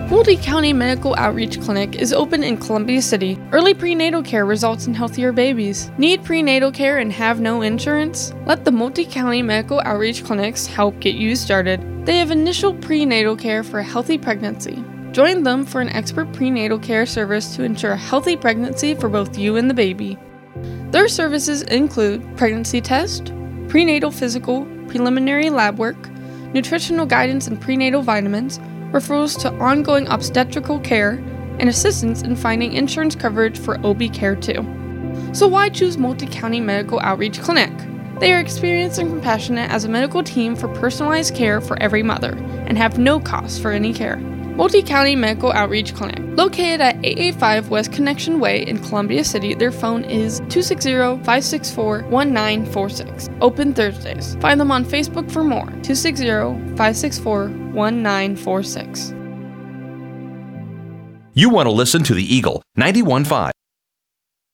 Multi-County Medical Outreach Clinic is open in Columbia City. Early prenatal care results in healthier babies. Need prenatal care and have no insurance? Let the Multi-County Medical Outreach Clinics help get you started. They have initial prenatal care for a healthy pregnancy. Join them for an expert prenatal care service to ensure a healthy pregnancy for both you and the baby. Their services include pregnancy test, prenatal physical, preliminary lab work, nutritional guidance and prenatal vitamins, referrals to ongoing obstetrical care, and assistance in finding insurance coverage for OB care too. So why choose Multi-County Medical Outreach Clinic? They are experienced and compassionate as a medical team for personalized care for every mother and have no cost for any care. Multi-County Medical Outreach Clinic. Located at 885 West Connection Way in Columbia City, their phone is 260-564-1946. Open Thursdays. Find them on Facebook for more. 260-564-1946. You want to listen to the Eagle 91.5.